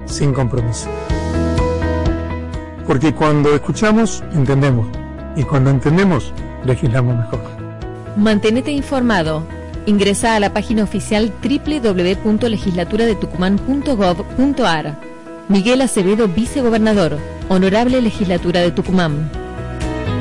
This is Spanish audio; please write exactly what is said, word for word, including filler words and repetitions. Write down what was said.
sin compromiso. Porque cuando escuchamos, entendemos. Y cuando entendemos, legislamos mejor. Mantenete informado. Ingresa a la página oficial doble u doble u doble u punto legislatura de tucumán punto gov punto ar. Miguel Acevedo, vicegobernador. Honorable Legislatura de Tucumán.